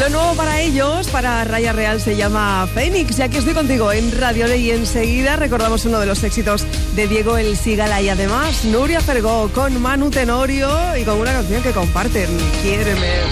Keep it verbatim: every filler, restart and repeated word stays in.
Lo nuevo para ellos, para Raya Real, se llama Fénix. Y aquí estoy contigo en Radio Ley. Enseguida recordamos uno de los éxitos de Diego El Cigala y además Nuria Fergó con Manu Tenorio y con una canción que comparten, Quiéreme.